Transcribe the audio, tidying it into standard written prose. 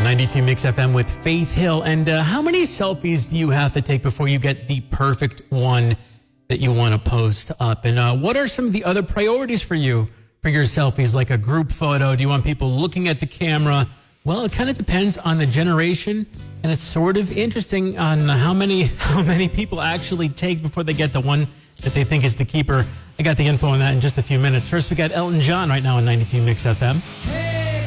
92 Mix FM with Faith Hill. And how many selfies do you have to take before you get the perfect one that you want to post up? And what are some of the other priorities for you for your selfies, like a group photo? Do you want people looking at the camera? Well, it kind of depends on the generation, and it's sort of interesting on how many people actually take before they get the one that they think is the keeper. I got the info on that in just a few minutes. First, we got Elton John right now on 92 Mix FM.